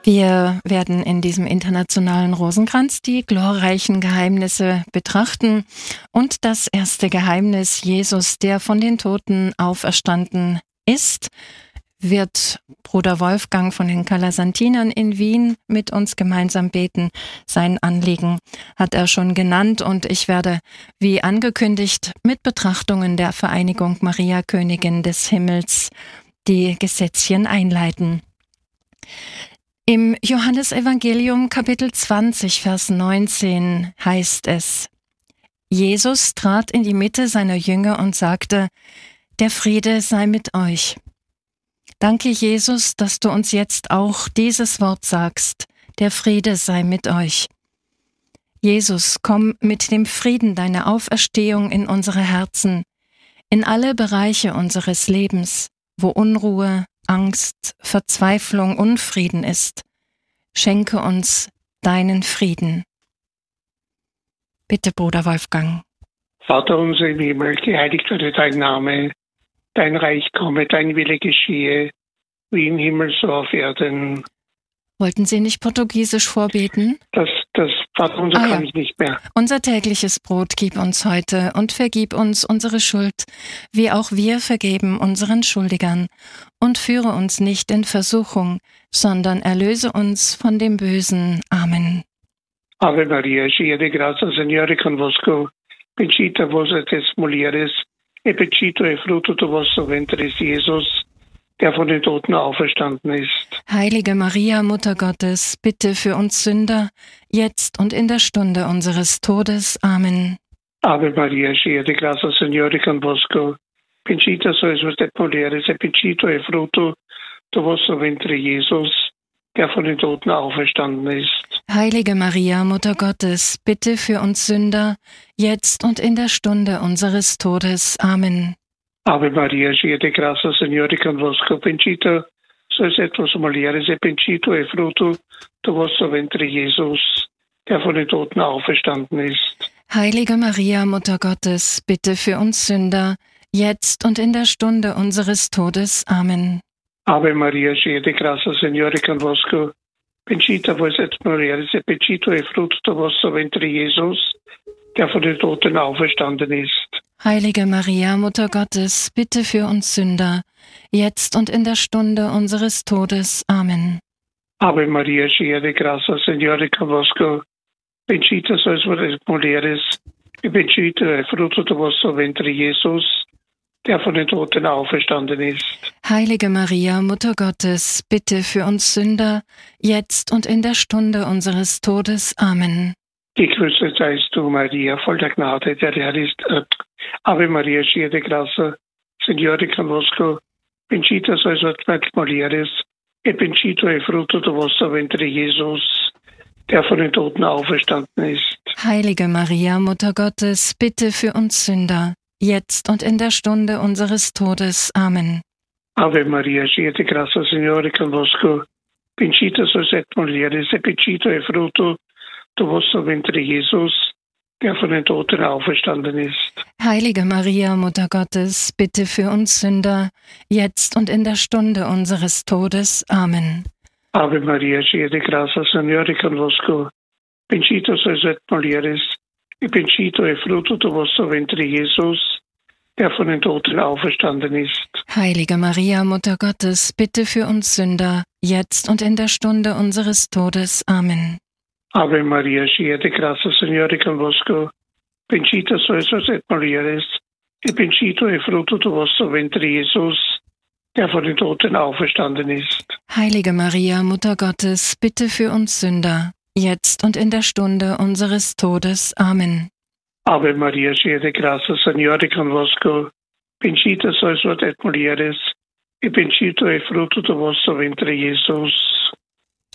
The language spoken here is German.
Wir werden in diesem internationalen Rosenkranz die glorreichen Geheimnisse betrachten und das erste Geheimnis, Jesus, der von den Toten auferstanden ist, wird Bruder Wolfgang von den Calasantinern in Wien mit uns gemeinsam beten. Sein Anliegen hat er schon genannt und ich werde, wie angekündigt, mit Betrachtungen der Vereinigung Maria Königin des Himmels die Gesetzchen einleiten. Im Johannesevangelium Kapitel 20, Vers 19 heißt es: Jesus trat in die Mitte seiner Jünger und sagte: Der Friede sei mit euch. Danke, Jesus, dass du uns jetzt auch dieses Wort sagst: Der Friede sei mit euch. Jesus, komm mit dem Frieden deiner Auferstehung in unsere Herzen, in alle Bereiche unseres Lebens, wo Unruhe, Angst, Verzweiflung, Unfrieden ist. Schenke uns deinen Frieden. Bitte, Bruder Wolfgang. Vater unser im Himmel, geheiligt werde dein Name, dein Reich komme, dein Wille geschehe, wie im Himmel so auf Erden. Wollten Sie nicht Portugiesisch vorbeten? Das Vater unser kann ich nicht mehr. Unser tägliches Brot gib uns heute und vergib uns unsere Schuld, wie auch wir vergeben unseren Schuldigern. Und führe uns nicht in Versuchung, sondern erlöse uns von dem Bösen. Amen. Ave Maria, cheia de graça, Signore convosco, benedicta vos et mulieres, et benedicto è frutto do vosso ventre, Jesus, der von den Toten auferstanden ist. Heilige Maria, Mutter Gottes, bitte für uns Sünder, jetzt und in der Stunde unseres Todes. Amen. Ave Maria, cheia de graça, Signore convosco, benedicta sois vos et mulieres, et benedicto è frutto do vosso ventre, Jesus, der von den Toten auferstanden ist. Heilige Maria, Mutter Gottes, bitte für uns Sünder, jetzt und in der Stunde unseres Todes. Amen. Ave Maria, cheia de graça, Signore convosco, benedicta sois et vos mulieres, et benedicto è frutto do vosso ventre, Jesus, der von den Toten auferstanden ist. Heilige Maria, Mutter Gottes, bitte für uns Sünder, jetzt und in der Stunde unseres Todes. Amen. Ave Maria, cheia de graça, Signore convosco, benedicta vos et mulieres, et benedicto è frutto do vosso ventre, Jesus, der von den Toten auferstanden ist. Heilige Maria, Mutter Gottes, bitte für uns Sünder, jetzt und in der Stunde unseres Todes. Amen. Ave Maria, cheia de graça, Signore convosco, benedicta sois vos et mulieres, et benedicto è frutto do vosso ventre, Jesus, der von den Toten auferstanden ist. Heilige Maria, Mutter Gottes, bitte für uns Sünder, jetzt und in der Stunde unseres Todes. Amen. Gegrüßet seist du, Maria, voll der Gnade, der Herr ist. Ave Maria, cheia de graça, Signore convosco, benedicta sois vos et mulieres, et benedicto è frutto do vosso ventre, Jesus, der von den Toten auferstanden ist. Heilige Maria, Mutter Gottes, bitte für uns Sünder, jetzt und in der Stunde unseres Todes. Amen. Ave Maria, cheia de graça, Signore convosco, benedicta sois et mulieres, et benedicto è frutto do vosso ventre, Jesus, der von den Toten auferstanden ist. Heilige Maria, Mutter Gottes, bitte für uns Sünder, jetzt und in der Stunde unseres Todes. Amen. Ave Maria, cheia de graça, Signore convosco, benedicta sois et mulieres, et benedicto è frutto do vosso ventre, Jesus, der von den Toten auferstanden ist. Heilige Maria, Mutter Gottes, bitte für uns Sünder, jetzt und in der Stunde unseres Todes. Amen. Ave Maria, cheia de graça, Signore convosco, benedicta sois vos et mulieres, et benedicto è frutto do vosso ventre, Jesus, der von den Toten auferstanden ist. Heilige Maria, Mutter Gottes, bitte für uns Sünder, jetzt und in der Stunde unseres Todes. Amen. Ave Maria, cheia de graça, Signore convosco, benedicta sois vos et mulieres, et benedicto è frutto do vosso ventre, Jesus,